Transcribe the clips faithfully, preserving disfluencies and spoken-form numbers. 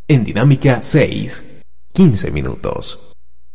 En Dinámica seis, quince minutos.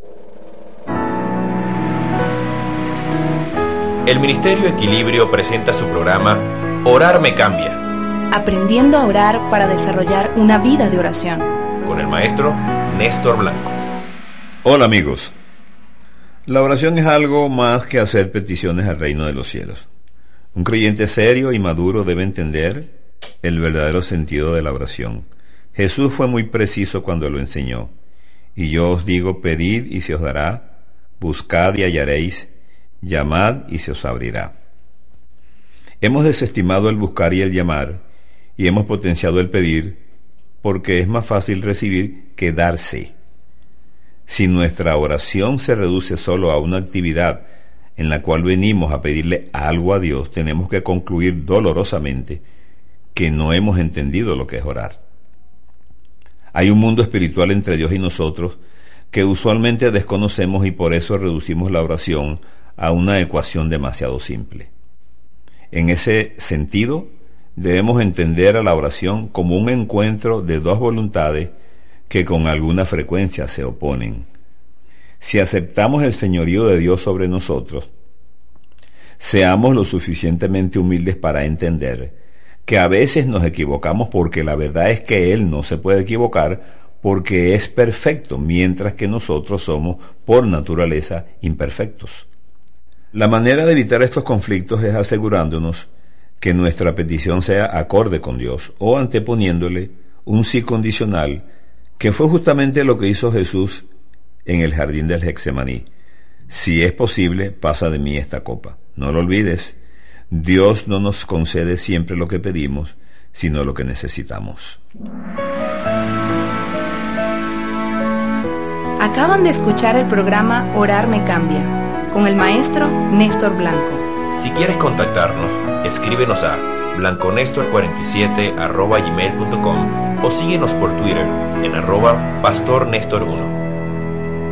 El Ministerio Equilibrio presenta su programa Orar me cambia. Aprendiendo a orar para desarrollar una vida de oración. Con el maestro Néstor Blanco. Hola amigos. La oración es algo más que hacer peticiones al reino de los cielos. Un creyente serio y maduro debe entender el verdadero sentido de la oración. Jesús fue muy preciso cuando lo enseñó. Y yo os digo, pedid y se os dará, buscad y hallaréis, llamad y se os abrirá. Hemos desestimado el buscar y el llamar, y hemos potenciado el pedir, porque es más fácil recibir que darse. Si nuestra oración se reduce solo a una actividad en la cual venimos a pedirle algo a Dios, tenemos que concluir dolorosamente que no hemos entendido lo que es orar. Hay un mundo espiritual entre Dios y nosotros que usualmente desconocemos y por eso reducimos la oración a una ecuación demasiado simple. En ese sentido, debemos entender a la oración como un encuentro de dos voluntades que con alguna frecuencia se oponen. Si aceptamos el señorío de Dios sobre nosotros, seamos lo suficientemente humildes para entender que a veces nos equivocamos porque la verdad es que Él no se puede equivocar porque es perfecto, mientras que nosotros somos por naturaleza imperfectos. La manera de evitar estos conflictos es asegurándonos que nuestra petición sea acorde con Dios o anteponiéndole un sí condicional, que fue justamente lo que hizo Jesús en el jardín del Getsemaní. Si es posible, pasa de mí esta copa. No lo olvides, Dios no nos concede siempre lo que pedimos, sino lo que necesitamos. Acaban de escuchar el programa Orar me cambia, con el maestro Néstor Blanco. Si quieres contactarnos, escríbenos a blanconestor cuarenta y siete arroba gmail punto com o síguenos por Twitter en arroba pastor Néstor uno.